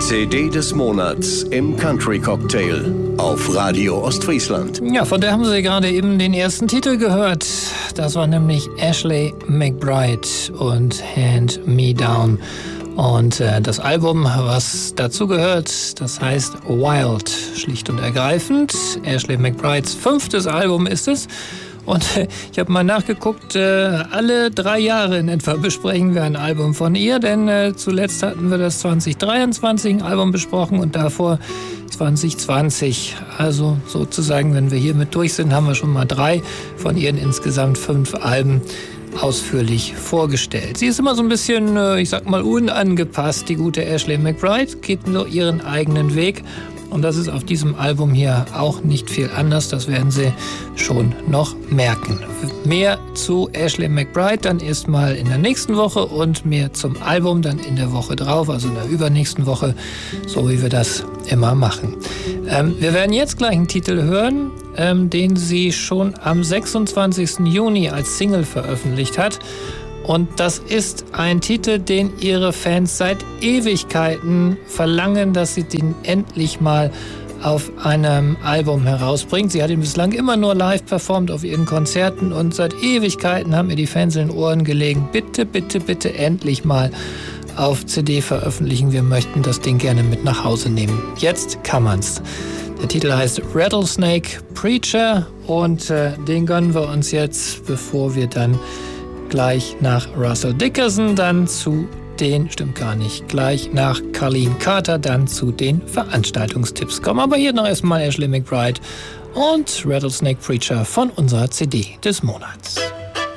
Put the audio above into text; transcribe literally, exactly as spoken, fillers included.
C D des Monats im Country Cocktail auf Radio Ostfriesland. Ja, von der haben Sie gerade eben den ersten Titel gehört. Das war nämlich Ashley McBryde und Hand Me Down. Und äh, das Album, was dazu gehört, das heißt Wild, schlicht und ergreifend. Ashley McBrydes fünftes Album ist es. Und äh, ich habe mal nachgeguckt, äh, alle drei Jahre in etwa besprechen wir ein Album von ihr, denn äh, zuletzt hatten wir das zwanzig dreiundzwanzig ein Album besprochen und davor zwanzig zwanzig. Also sozusagen, wenn wir hiermit durch sind, haben wir schon mal drei von ihren insgesamt fünf Alben ausführlich vorgestellt. Sie ist immer so ein bisschen, äh, ich sag mal, unangepasst, die gute Ashley McBryde, geht nur ihren eigenen Weg. Und das ist auf diesem Album hier auch nicht viel anders. Das werden Sie schon noch merken. Mehr zu Ashley McBryde dann erstmal in der nächsten Woche und mehr zum Album dann in der Woche drauf, also in der übernächsten Woche, so wie wir das immer machen. Ähm, wir werden jetzt gleich einen Titel hören, ähm, den sie schon am sechsundzwanzigsten Juni als Single veröffentlicht hat. Und das ist ein Titel, den ihre Fans seit Ewigkeiten verlangen, dass sie den endlich mal auf einem Album herausbringt. Sie hat ihn bislang immer nur live performt auf ihren Konzerten und seit Ewigkeiten haben ihr die Fans in den Ohren gelegen. Bitte, bitte, bitte endlich mal auf C D veröffentlichen. Wir möchten das Ding gerne mit nach Hause nehmen. Jetzt kann man's. Der Titel heißt Rattlesnake Preacher und äh, den gönnen wir uns jetzt, bevor wir dann gleich nach Russell Dickerson, dann zu den, stimmt gar nicht, gleich nach Colleen Carter, dann zu den Veranstaltungstipps kommen. Aber hier noch erstmal Ashley McBryde und Rattlesnake Preacher von unserer C D des Monats.